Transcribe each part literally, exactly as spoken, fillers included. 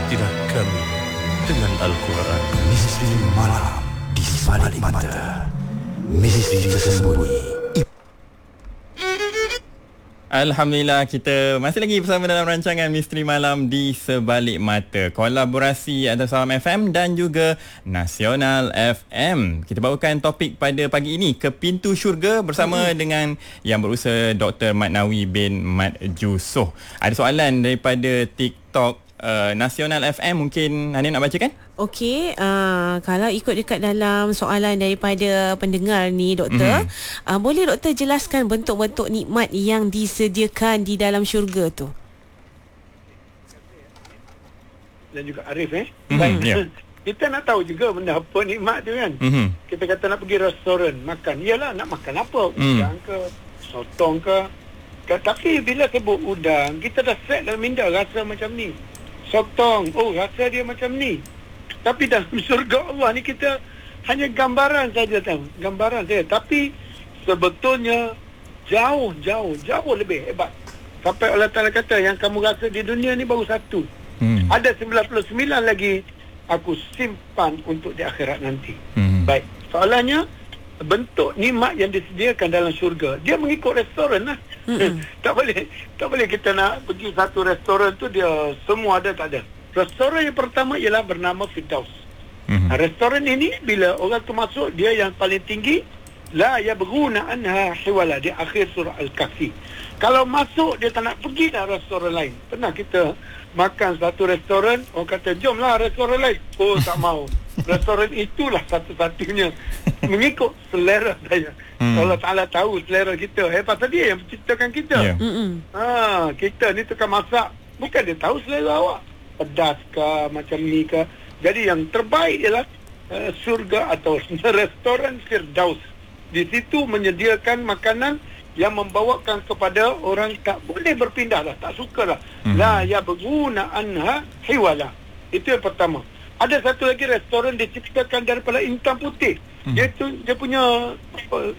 istirahat kami dengan Al-Quran. Misteri malam di sebalik mata. Misteri tersembunyi. Alhamdulillah, kita masih lagi bersama dalam rancangan Misteri Malam di Sebalik Mata, kolaborasi antara Salam F M dan juga Nasional F M. Kita bawakan topik pada pagi ini, ke pintu syurga, bersama hmm. dengan yang berusaha Doktor Mat Nawi bin Mat Jusoh. Ada soalan daripada TikTok uh, Nasional F M, mungkin Hanif nak bacakan? Okey, uh, kalau ikut dekat dalam soalan daripada pendengar ni, doktor, mm-hmm. uh, boleh doktor jelaskan bentuk-bentuk nikmat yang disediakan di dalam syurga tu? Dan juga Arif eh. Mm-hmm. Baik. Yeah. Kita nak tahu juga benda apa nikmat tu kan. Mm-hmm. Kita kata nak pergi restoran makan. Iyalah, nak makan apa? Udang mm. ke, sotong ke. Tapi bila sebut udang, kita dah set dalam minda rasa macam ni. Sotong, oh rasa dia macam ni. Tapi dalam syurga Allah ni kita hanya gambaran saja tahu, gambaran saja. Tapi sebetulnya jauh, jauh, jauh lebih hebat. Sampai Allah Ta'ala kata yang kamu rasa di dunia ni baru satu. Hmm. Ada sembilan puluh sembilan lagi aku simpan untuk di akhirat nanti. Hmm. Baik, soalannya bentuk nikmat yang disediakan dalam syurga, dia mengikut restoran lah. Hmm. tak boleh, tak boleh kita nak pergi satu restoran tu dia semua ada, tak ada. Restoran yang pertama ialah bernama Firdaus. Mm-hmm. Restoran ini bila orang tu masuk, dia yang paling tinggi, la yabghuna anha hiwala, di akhir surah Al-Kahfi. Kalau masuk dia tak nak pergi dah restoran lain. Pernah kita makan satu restoran, orang kata jomlah restoran lain. Oh tak mau. Restoran itulah satu-satunya mengikut selera saya. Mm. Allah Ta'ala tahu selera kita. Eh pasal dia yang menciptakan kita. Yeah. Ha, kita ni tukang masak, bukan dia tahu selera awak. Pedas ke, macam ni ke. Jadi yang terbaik ialah uh, surga atau restoran Firdaus. Di situ menyediakan makanan yang membawakan kepada orang tak boleh berpindah lah, tak suka lah. Hmm. La yabghuna anha hiwala. Itu yang pertama. Ada satu lagi restoran diciptakan daripada intan putih. Hmm. Dia tu dia punya apa,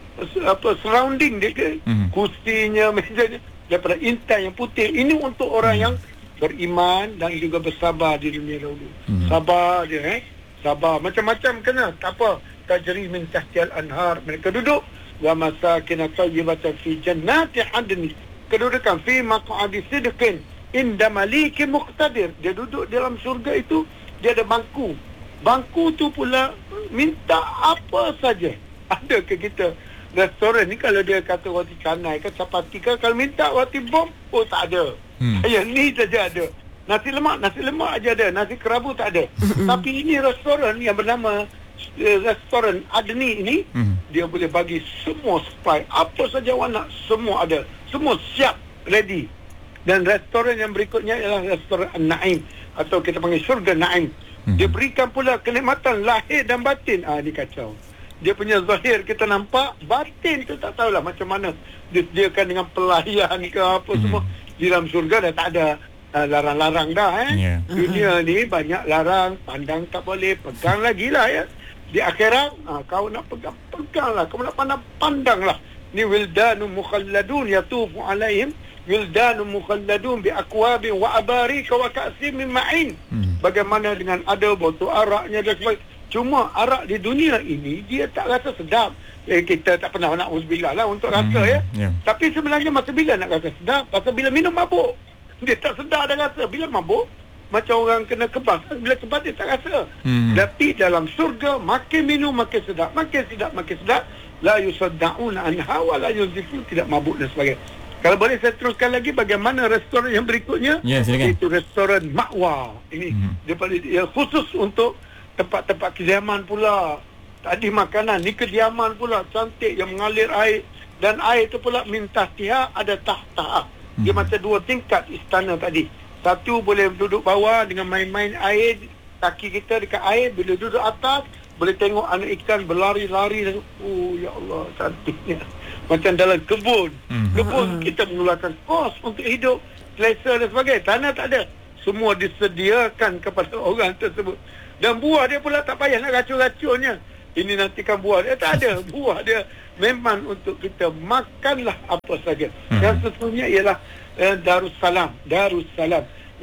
apa surrounding dia ke, hmm. kursinya, mejanya daripada intan yang putih. Ini untuk orang hmm. yang beriman dan juga bersabar di dunia dahulu. Hmm. Sabar dia eh. Sabar. Macam-macam kena. Tak apa. Tajri min tahtial anhar. Mereka duduk. Wa masakin tayyibatan fi jannati adn. Kedudukan fi maq'adi sidqin inda malikin muqtadir. Dia duduk dalam syurga itu, dia ada bangku. Bangku tu pula minta apa saja. Ada ke kita restoran ni kalau dia kata roti canai ke chapati ke, kalau minta roti bom, oh tak ada. Hmm. Yang ni saja ada. Nasi lemak, nasi lemak aja ada. Nasi kerabu tak ada. Tapi ini restoran yang bernama uh, restoran Adni ini, hmm. dia boleh bagi semua supply. Apa saja awak nak, semua ada. Semua siap, ready. Dan restoran yang berikutnya ialah restoran An-Naim, atau kita panggil syurga Naim. Hmm. Dia berikan pula kenikmatan lahir dan batin. Ah, ni kacau. Dia punya zahir kita nampak, batin tu tak tahulah macam mana. Disediakan dengan pelayan ke apa hmm. semua. Di dalam surga dah tak ada uh, larang-larang dah eh. Yeah. Dunia ni banyak larang, pandang tak boleh, pegang lagi lah ya. Di akhirat, uh, kau nak pegang, pegang lah. Kau nak pandang, pandang lah. Ni wildanun mukhalladun yatufu alaihim wildanun mukhalladun bi akwabin wa abarika wa ka'sim min ma'in. Hmm. Bagaimana dengan ada botol araknya dan sebagainya. Cuma arak di dunia ini dia tak rasa sedap. Eh, kita tak pernah nak uzbillah lah untuk rasa hmm, ya. Yeah. Tapi sebenarnya masa bila nak rasa sedap? Pasal bila minum mabuk, dia tak sedar dah rasa. Bila mabuk, macam orang kena kebas. Bila kebas dia tak rasa. Hmm. Tapi dalam surga, makin minum makin sedap. Makin sedap, makin sedap. La yusadda'una anha wa la yuzifun, tidak mabuk dan sebagainya. Kalau boleh saya teruskan lagi bagaimana restoran yang berikutnya. Ya, silakan. Itu restoran Ma'wa. Ini hmm. dia, dia khusus untuk tempat-tempat kediaman pula. Tadi makanan, ni kediaman pula cantik yang mengalir air, dan air tu pula min tahtiha ada tahta. Dia hmm. macam dua tingkat istana tadi. Satu boleh duduk bawah dengan main-main air, kaki kita dekat air. Bila duduk atas boleh tengok anak ikan berlari-lari. Oh ya Allah, cantiknya. Macam dalam kebun. Hmm. Kebun kita mengeluarkan kos untuk hidup, selesa dan sebagainya. Tanah tak ada. Semua disediakan kepada orang tersebut. Dan buah dia pula tak payah nak racun-racunnya. Ini nantikan buah dia, tak ada. Buah dia memang untuk kita makanlah apa saja. Hmm. Yang sesungguhnya ialah eh, Darussalam. Darussalam.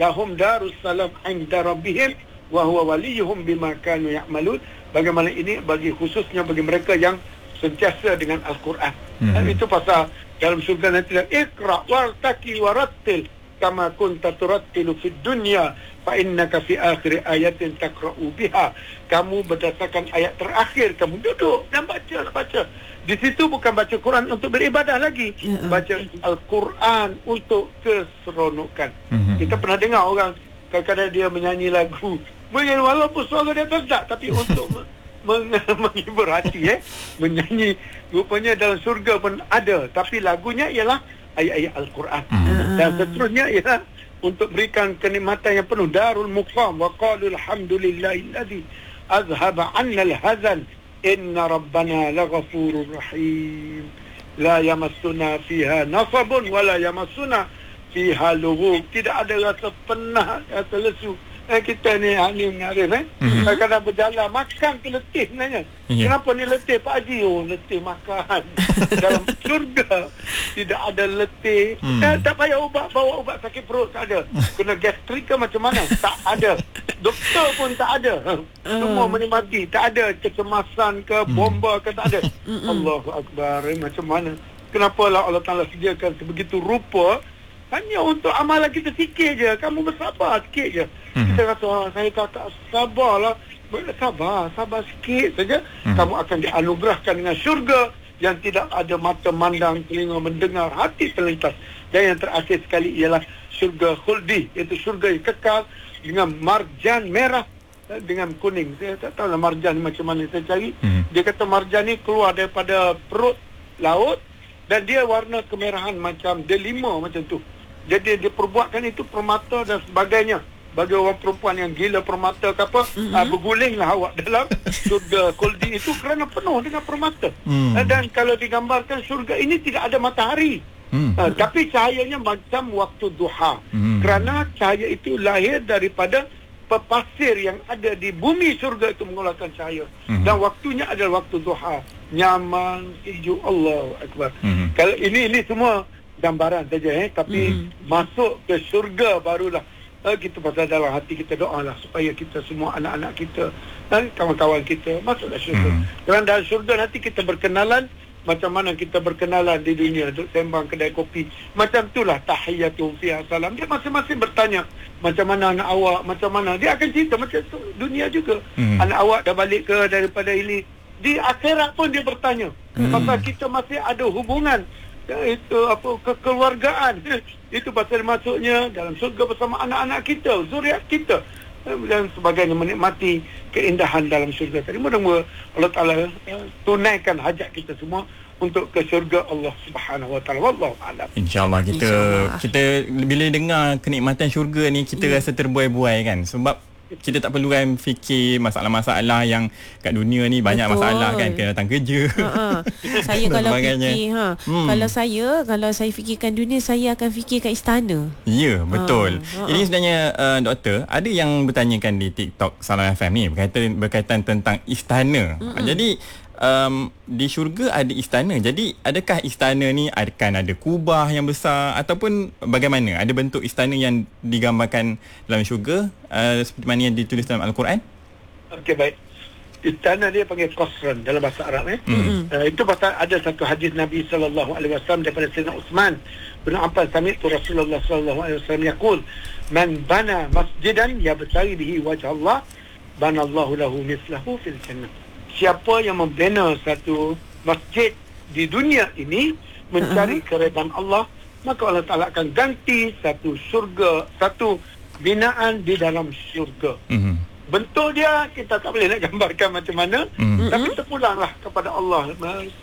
lahum darussalam 'inda rabbihim wa huwa waliyuhum bima kanu ya'malun. Bagaimana ini bagi khususnya bagi mereka yang sentiasa dengan Al-Quran. Hmm. Dan itu pasal dalam surga nanti, Iqra wartaqi warattil kama kunta turattilu fid dunya fa innaka fi akhir ayatin taqra'u biha. Kamu berdasarkan ayat terakhir kamu duduk dan baca baca. Di situ bukan baca Quran untuk beribadah lagi, uh-uh. baca Al-Quran untuk keseronokan. Uh-huh. Kita pernah dengar orang kadang-kadang dia menyanyi lagu, menyanyi walaupun suara dia sedap, tapi untuk meng- menghibur hati, eh menyanyi. Rupanya dalam surga pun ada, tapi lagunya ialah ayat-ayat Al-Quran. Uh-huh. Dan seterusnya ialah untuk berikan kenikmatan yang penuh. Darul Muqam wa qalu alhamdulillahilladzi azhaba 'anna al-hazan inna rabbana laghafurur rahim la yamassuna fiha nasabun wa la yamassuna fiha lughub. Tidak ada rasa penat, rasa lesu. Eh, kita ni ni Arif eh mm-hmm. kadang-kadang berjalan makan tu letih sebenarnya. Yeah. Kenapa ni letih Pak Haji? Oh, letih makan. Dalam surga tidak ada letih. Mm. Eh, tak payah ubat, bawa ubat sakit perut, tak ada. Kena gastrik ke macam mana? Tak ada. Doktor pun tak ada. Semua menikmati. Tak ada kecemasan ke, bomba ke, tak ada. Allahu Akbar. Eh, macam mana? Kenapa lah Allah Ta'ala sediakan sebegitu rupa hanya untuk amalan kita sikit je. Kamu bersabar sikit je. Hmm. Kita kata, oh, saya tak, tak sabarlah. Sabar, sabar sikit saja. Hmm. Kamu akan dianugerahkan dengan syurga yang tidak ada mata mandang, telinga mendengar, hati terlintas. Dan yang terakhir sekali ialah syurga khuldi, iaitu syurga yang kekal dengan marjan merah dengan kuning. Saya tak tahu lah marjan ni macam mana saya cari. Hmm. Dia kata marjan ni keluar daripada perut laut dan dia warna kemerahan macam delima macam tu. Jadi dia perbuatkan itu permata dan sebagainya. Bagi orang perempuan yang gila permata ke apa, mm-hmm. uh, bergulinglah awak dalam surga khuldi itu kerana penuh dengan permata. Mm. Uh, dan kalau digambarkan surga ini tidak ada matahari. Mm. Uh, tapi cahayanya macam waktu duha. Mm. Kerana cahaya itu lahir daripada pepasir yang ada di bumi surga itu mengeluarkan cahaya. Mm. Dan waktunya adalah waktu duha. Nyaman, sejuk, Allahu Akbar. Mm. Kalau ini ini semua gambaran saja, eh tapi mm. masuk ke syurga barulah uh, kita pasal dalam hati kita doalah supaya kita semua anak-anak kita dan kawan-kawan kita masuklah syurga. Mm. Kerana dalam syurga nanti kita berkenalan macam mana kita berkenalan di dunia, duduk sembang kedai kopi. Macam itulah tahiyyatuhum fiha salam. Dia masing-masing bertanya macam mana anak awak, macam mana. Dia akan cerita macam tu dunia juga. Mm. Anak awak dah balik ke daripada ini. Di akhirat pun dia bertanya. Mm. Pasal kita masih ada hubungan, itu apa, kekeluargaan. Itu pasal masuknya dalam surga bersama anak-anak kita, zuriat kita dan sebagainya, menikmati keindahan dalam syurga tadi. Mudah-mudahan Allah Ta'ala uh, tunaikan hajat kita semua untuk ke syurga Allah Subhanahu Wa Ta'ala. Wallahu a'lam. InsyaAllah kita Insya kita bila dengar kenikmatan syurga ni kita yeah. rasa terbuai-buai kan, sebab kita tak perlu kan fikir masalah-masalah yang kat dunia ni. Banyak betul. Masalah kan, kena datang kerja. Ha-ha. Saya kalau fikir ha, hmm. kalau saya kalau saya fikirkan dunia, saya akan fikirkan istana. Ya, betul. Ha. Ini sebenarnya uh, doktor, ada yang bertanyakan di TikTok Salam F M ni berkaitan berkaitan tentang istana. Mm-mm. Jadi Um, di syurga ada istana. Jadi adakah istana ni akan ada kubah yang besar ataupun bagaimana? Ada bentuk istana yang digambarkan dalam syurga uh, seperti mana yang ditulis dalam Al-Quran? Okey, baik. Istana dia panggil qasran dalam bahasa Arab, eh. Mm-hmm. Uh, itu pasal ada satu hadis Nabi sallallahu alaihi wasallam daripada Sayyidina Uthman bin Affan, sami'tu Rasulullah sallallahu alaihi wasallam yaqul, man bana masjidan yabtaghi bihi wajh Allah, banallahu lahu mislahu fil jannah. Siapa yang membina satu masjid di dunia ini mencari uh-huh. keredaan Allah, maka Allah Ta'ala akan ganti satu syurga, satu binaan di dalam syurga. Uh-huh. Bentuk dia kita tak boleh nak gambarkan macam mana, uh-huh. tapi terpulanglah kepada Allah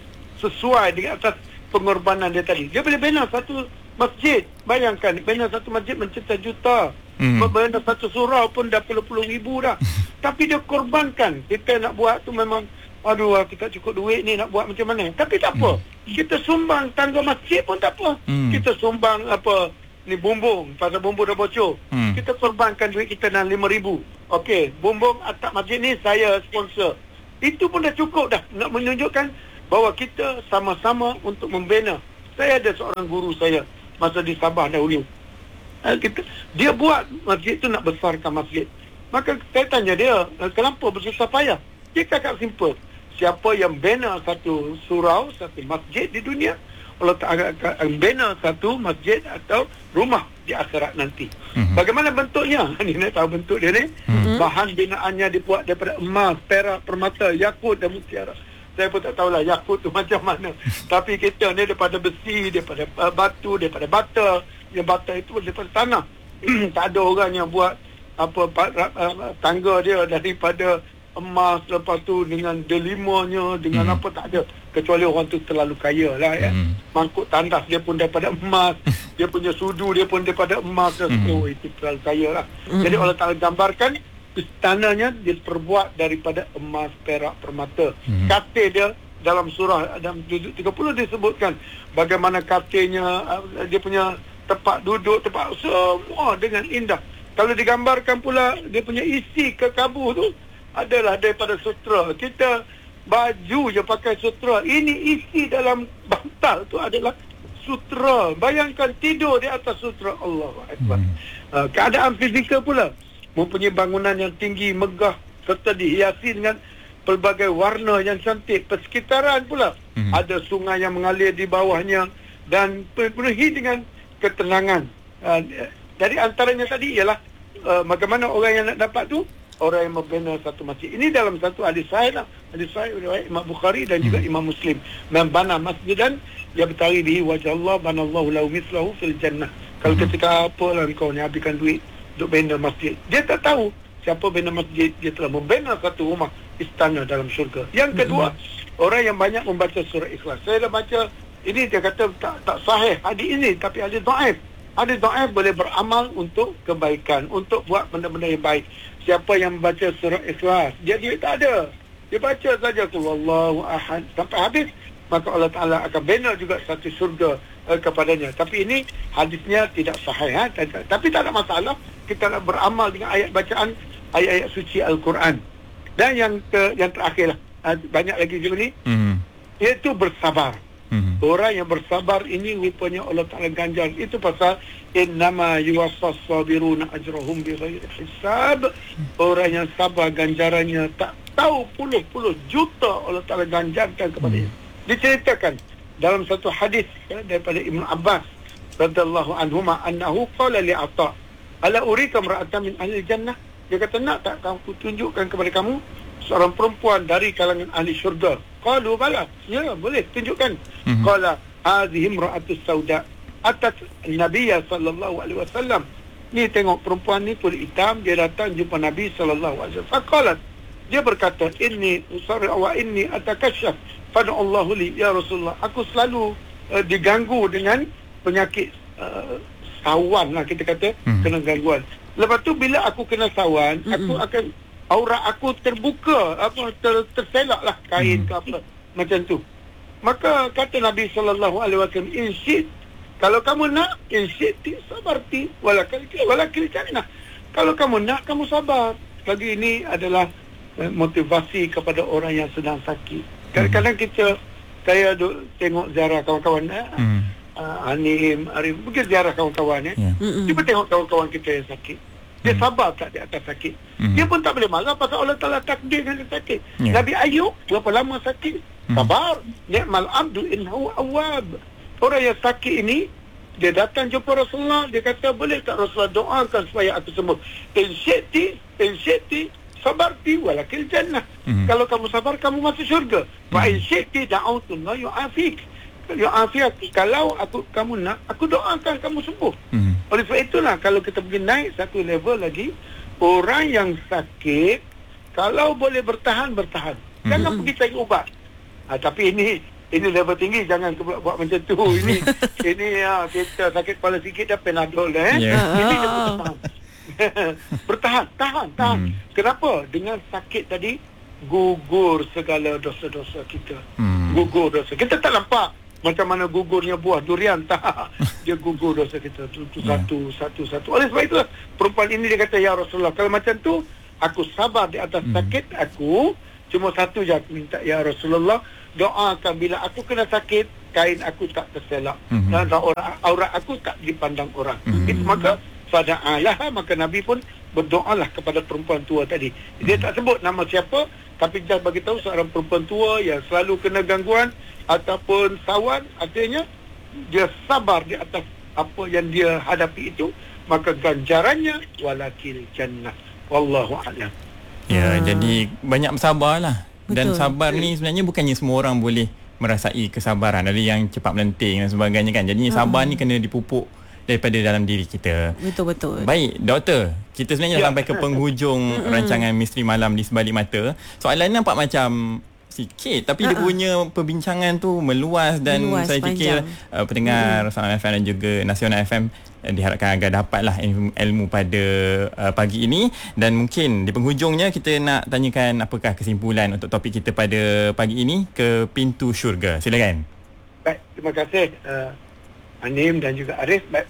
sesuai dengan atas pengorbanan dia tadi. Dia boleh bina satu masjid. Bayangkan, bina satu masjid mencipta juta. Hmm. Bina satu surau pun dah puluh-puluh ribu dah. Tapi dia korbankan. Kita nak buat tu memang, aduh, kita cukup duit ni nak buat macam mana. Tapi tak apa. Hmm. Kita sumbang tangga masjid pun tak apa. Hmm. Kita sumbang apa, ni bumbung. Pasal bumbung dah bocor. Hmm. Kita korbankan duit kita dalam lima ribu. Okey, bumbung atap masjid ni saya sponsor. Itu pun dah cukup dah. Nak menunjukkan bahawa kita sama-sama untuk membina. Saya ada seorang guru saya masa di Sabah dahulu. uh, kita, dia buat masjid tu nak besarkan masjid. Maka saya tanya dia, uh, kenapa bersusah payah? Dia cakap simple. Siapa yang bina satu surau, satu masjid di dunia, Allah Ta'ala akan bina satu masjid atau rumah di akhirat nanti. Mm-hmm. Bagaimana bentuknya? Ni nak tahu bentuk dia ni. Mm-hmm. Bahan binaannya dibuat daripada emas, perak, permata, yakut dan mutiara. Saya pun tak tahulah yakut tu macam mana. Tapi kita ni daripada besi, daripada uh, batu, daripada bata. Yang bata itu daripada tanah. Tak ada orang yang buat apa uh, tangga dia daripada emas, lepas tu dengan delimanya, dengan hmm. apa, tak ada. Kecuali orang tu terlalu kaya lah ya. Hmm. Mangkuk tandas dia pun daripada emas. Dia punya sudu dia pun daripada emas. Hmm. Oh, itu terlalu kaya lah. Hmm. Jadi Allah Ta'ala gambarkan istananya diperbuat daripada emas, perak, permata. Hmm. Katil dia dalam surah dalam tiga puluh disebutkan bagaimana katilnya, dia punya tempat duduk, tempat semua dengan indah. Kalau digambarkan pula dia punya isi ke kabur tu adalah daripada sutra. Kita baju je pakai sutra. Ini isi dalam bantal tu adalah sutra. Bayangkan tidur di atas sutra. Allahu Akbar. Hmm. Uh, keadaan fizikal pula, mempunyai bangunan yang tinggi, megah, serta dihiasi dengan pelbagai warna yang cantik. Persekitaran pula hmm. ada sungai yang mengalir di bawahnya dan penuhi dengan ketenangan. Uh, dari antaranya tadi ialah uh, bagaimana orang yang nak dapat tu, orang yang membina satu masjid. Ini dalam satu hadis sahih lah. Hadis sahih riwayat Imam Bukhari dan juga hmm. Imam Muslim. Man bana masjidan yabtaghi bihi wajha Allah banallahu lahu mithlahu fil jannah. Kalau hmm. ketika apalah kau ni habiskan duit untuk bina masjid, dia tak tahu siapa bina masjid, dia telah membina satu rumah istana dalam syurga. Yang kedua, hmm. orang yang banyak membaca surah Ikhlas. Saya dah baca ini, dia kata tak tak sahih hadis ini, tapi hadis dhaif. Hadis dhaif boleh beramal untuk kebaikan, untuk buat benda-benda yang baik. Siapa yang membaca surah Ikhlas, dia dia tak ada. Dia baca saja tu Wallahu ahad sampai habis, maka Allah Ta'ala akan bina juga satu syurga uh, kepadanya. Tapi ini hadisnya tidak sahih, ha? Tapi tak ada masalah. Kita nak beramal dengan ayat bacaan ayat-ayat suci Al-Quran. Dan yang ke, yang terakhir lah, uh, banyak lagi juga ni, mm-hmm. iaitu bersabar. Mm-hmm. Orang yang bersabar ini rupanya Allah Ta'ala ganjar. Itu pasal innama yuwaffas sabiruna ajrahum bighairi hisab. Orang yang sabar ganjarannya tak tahu puluh-puluh juta Allah Ta'ala ganjarkan kepadanya. Mm-hmm. Diceritakan dalam satu hadis ya, daripada Ibn Abbas radhiyallahu anhuma annahu qala li Atha ala urika imra'atan min ahli jannah. Dia kata, nak tak aku tunjukkan kepada kamu seorang perempuan dari kalangan ahli syurga? Qalu bala, ya boleh tunjukkan. Mm-hmm. Qala hadhihi imra'atus sauda atat Nabiya sallallahu alaihi wasallam. Ni tengok perempuan ni kulit hitam, dia datang jumpa Nabi sallallahu alaihi wasallam. Faqalat, dia berkata, inni usarri wa inni atakashaf fad'u Allahu li ya Rasulullah. Aku selalu uh, diganggu dengan penyakit uh, sawan lah, kita kata, mm-hmm. kena gangguan. Lepas tu bila aku kena sawan, mm-hmm. aku akan aurat aku terbuka, apa ter, terselak lah kain hmm. ke apa macam tu. Maka kata Nabi sallallahu alaihi wasallam, insyid, kalau kamu nak, insyid sabarti walakal walakil jannah. Kalau kamu nak, kamu sabar. Lagi ini adalah eh, motivasi kepada orang yang sedang sakit. Kadang-kadang kita, saya duk tengok ziarah kawan-kawan eh, hmm. uh, Anim, Arif, mungkin ziarah kawan-kawan eh. Yeah. Cuba tengok kawan-kawan kita yang sakit. Dia sabar tak di atas sakit. Mm-hmm. Dia pun tak boleh marah pasal Allah Ta'ala takdirkan dia sakit. Yeah. Nabi Ayub berapa lama sakit? Mm-hmm. Sabar. Ni'mal abdu innahu awwab. Orang yang sakit ini, dia datang jumpa Rasulullah, dia kata, boleh tak Rasulullah doakan supaya aku sembuh? In syi'ti, in syi'ti sabarti walakil jannah. Mm-hmm. Kalau kamu sabar, kamu masuk syurga. Wa in syi'ti da'autullah yu'afik. Yu'afik. Kalau aku kamu nak, aku doakan kamu sembuh. Mm-hmm. Oleh sebab itulah, kalau kita pergi naik satu level lagi, orang yang sakit, kalau boleh bertahan, bertahan. Jangan mm-hmm. pergi cari ubat. Ha, tapi ini ini level tinggi, jangan buat, buat macam tu. Ini ini ya, kita sakit kepala sikit dah Panadol dah. Eh? Yeah. Ini dia bertahan. bertahan, tahan, tahan. Mm. Kenapa? Dengan sakit tadi, gugur segala dosa-dosa kita. Mm. Gugur dosa. Kita tak nampak macam mana gugurnya buah durian, tak. Dia gugur dosa kita tu, tu yeah. satu, satu, satu. Oleh sebab itulah perempuan ini dia kata, ya Rasulullah, kalau macam tu aku sabar di atas mm. sakit aku, cuma satu je aku minta, ya Rasulullah, doakan bila aku kena sakit, kain aku tak terselak, Mhm. dan aurat, aurat aku tak dipandang orang. Mhm. Itu maka fada'alah, maka Nabi pun berdoalah kepada perempuan tua tadi. Dia tak sebut nama siapa, tapi dia bagi tahu seorang perempuan tua yang selalu kena gangguan ataupun sawan, artinya dia sabar di atas apa yang dia hadapi itu, maka ganjarannya walakil jannah. Wallahu a'lam. Ya, Ah. jadi banyak bersabarlah. Dan Betul. sabar ni sebenarnya bukannya semua orang boleh merasai kesabaran. Ada yang cepat melenting dan sebagainya kan. Jadi sabar ni kena dipupuk daripada dalam diri kita. Betul-betul. Baik, doktor. Kita sebenarnya Ya. sampai ke penghujung rancangan Misteri Malam di Sebalik Mata. Soalan nampak macam sikit, tapi dia punya perbincangan tu meluas dan Meluas, saya fikir panjang. uh, pendengar Salam F M dan juga Nasional F M uh, diharapkan agar dapatlah ilmu, ilmu pada uh, pagi ini. Dan mungkin di penghujungnya kita nak tanyakan apakah kesimpulan untuk topik kita pada pagi ini, ke pintu syurga. Silakan. Baik, terima kasih uh, Anim dan juga Arif. Baik.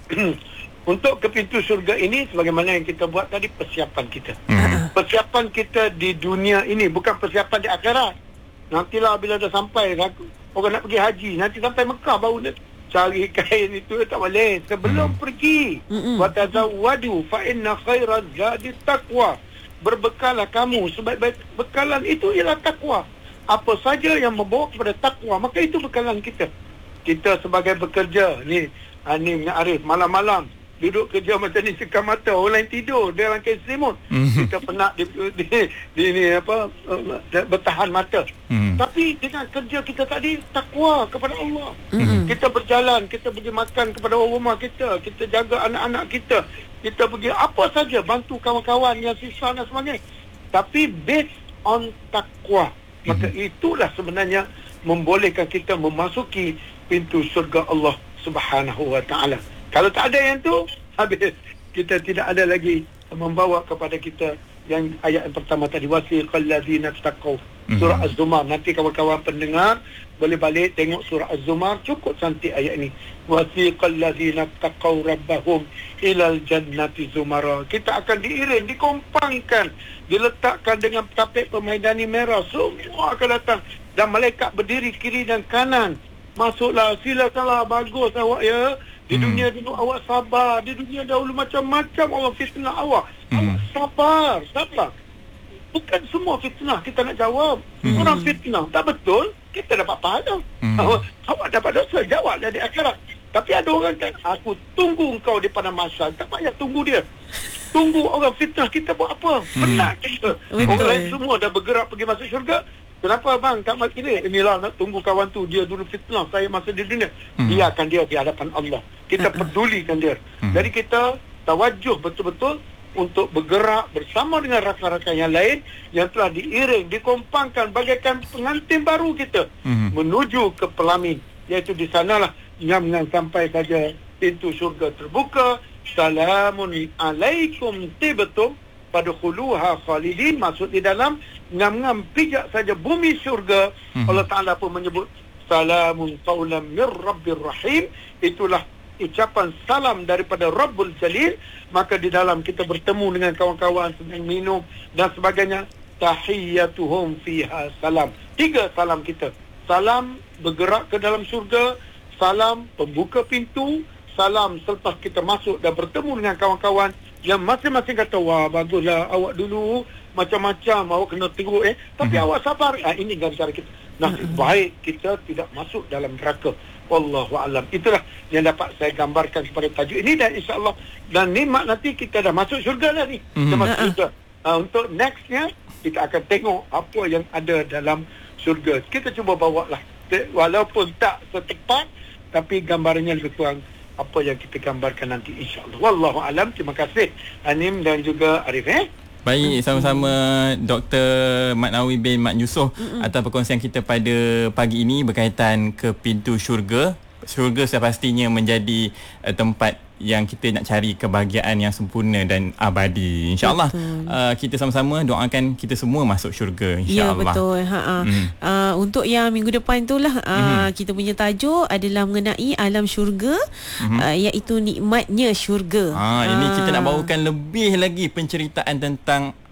Untuk ke pintu syurga ini, sebagaimana yang kita buat tadi, persiapan kita. Hmm. Persiapan kita di dunia ini, bukan persiapan di akhirat. Nantilah bila dah sampai, orang nak pergi haji, nanti sampai Mekah baru nak cari kain itu, tak boleh. Sebelum Hmm. pergi, Mm-mm. wa tazawwadu fa inna khairaz zadi taqwa. Berbekallah kamu, sebaik-baik bekalan itu ialah takwa. Apa saja yang membawa kepada takwa, maka itu bekalan kita. Kita sebagai bekerja ni, Anim, Arif, malam-malam duduk kerja macam ni, sekam mata, orang lain tidur, dia rangkai selimut. Mhm. Kita penat di, di, di ni apa uh, bertahan mata. Mhm. Tapi dengan kerja kita tadi, takwa kepada Allah. Mhm. Kita berjalan, kita pergi makan kepada orang rumah kita, kita jaga anak-anak kita, kita pergi apa saja, bantu kawan-kawan yang sisa dan sebagainya. Tapi based on takwa. Maka itulah sebenarnya membolehkan kita memasuki pintu syurga Allah Subhanahu wa taala. Kalau tak ada yang tu, habis. Kita tidak ada lagi membawa kepada kita yang ayat yang pertama tadi, wasiqal ladzina taqaw. Surah Az-Zumar. Nanti kawan-kawan pendengar boleh balik tengok surah Az-Zumar, cukup cantik ayat ini. Wasiqal ladzina taqaw rabbahum ilal jannati zumara. Kita akan diiring, dikompangkan, diletakkan dengan tapik permaidani merah. Semua akan datang dan malaikat berdiri kiri dan kanan. Masuklah, silakanlah, bagus awak ya. Di Hmm. dunia dulu awak sabar. Di dunia dahulu macam-macam orang fitnah awak. Hmm. Awak sabar, sabar. Bukan semua fitnah kita nak jawab. Hmm. Orang fitnah tak betul, kita dapat pahala. Hmm. Awak, awak dapat dosa, jawablah di akhirat. Tapi ada orang kata, aku tunggu engkau di padang mahsyar. Tak payah tunggu dia. Tunggu orang fitnah kita buat apa? Penat kita. Betul. Orang lain semua dah bergerak pergi masuk syurga. Kenapa bang tak masuk ini? Inilah nak tunggu kawan tu, dia dulu fitnah saya masa di dunia. Hmm. Biarkan dia di hadapan Allah. Kita pedulikan dia. Hmm. Jadi kita tawajuh betul-betul untuk bergerak bersama dengan rakan-rakan yang lain yang telah diiring, dikompangkan bagaikan pengantin baru kita Hmm. menuju ke Pelamin, iaitu di sanalah ngam-ngam sampai saja pintu syurga terbuka. Salamun alaikum tibtum fadkhuluha khalidin. Masuk di dalam, ngam-ngam pijak saja bumi syurga. Hmm. Allah Ta'ala pun menyebut salamun qaulan mir rabbir rahim. Itulah ucapan salam daripada Rabbul Jalil. Maka di dalam kita bertemu dengan kawan-kawan sedang minum dan sebagainya. Tahiyyatuhum fiha salam. Tiga salam kita. Salam bergerak ke dalam syurga, salam pembuka pintu, salam selepas kita masuk dan bertemu dengan kawan-kawan yang masing-masing kata, wah baguslah awak dulu macam-macam, awak kena teruk eh tapi Mhm. awak sabar. Ah, ini cara kita. Nasib baik kita tidak masuk dalam neraka. Wallahu alam. Itulah yang dapat saya gambarkan kepada tajuk ini, dan insya-Allah dan nikmat nanti kita dah masuk syurga dah ni. Mhm. Kita masuk syurga. Ah, untuk nextnya kita akan tengok apa yang ada dalam syurga. Kita cuba bawa lah, walaupun tak setepat, tapi gambarannya lebih kurang apa yang kita gambarkan nanti insya-Allah. Wallahu alam. Terima kasih Anim dan juga Arif eh. Baik, sama-sama Doktor Mat Nawi bin Mat Yusof atas perkongsian kita pada pagi ini berkaitan ke pintu syurga. Syurga sepastinya menjadi uh, tempat yang kita nak cari kebahagiaan yang sempurna dan abadi. InsyaAllah uh, kita sama-sama doakan kita semua masuk syurga. Ya, InsyaAllah. betul. Ha, ha. Mhm. Uh, untuk yang minggu depan itulah uh, Mhm. kita punya tajuk adalah mengenai alam syurga, Mhm. uh, iaitu nikmatnya syurga. Ha, ini Ah. kita nak bawakan lebih lagi penceritaan tentang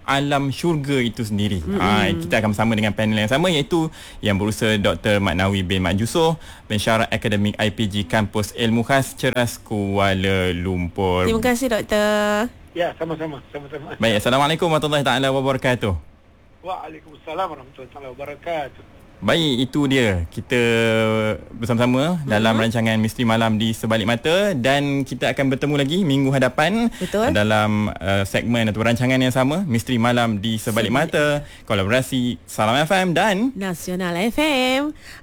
alam syurga itu sendiri. Mm-hmm. Ha, kita akan bersama dengan panel yang sama, iaitu yang berusaha Doktor Mat Nawi bin Mat Yusof, pensyarah akademik I P G Kampus Ilmu Khas Ceras Kuala Lumpur. Terima kasih Doktor. Ya, sama-sama, sama-sama. Baik, Assalamualaikum warahmatullahi taala wabarakatuh. Waalaikumsalam warahmatullahi taala wabarakatuh. Baik, itu dia. Kita bersama-sama mm-hmm. dalam rancangan Misteri Malam di Sebalik Mata, dan kita akan bertemu lagi minggu hadapan. Betul. Dalam uh, segmen atau rancangan yang sama, Misteri Malam di Sebalik Mata, kolaborasi Salam F M dan Nasional F M.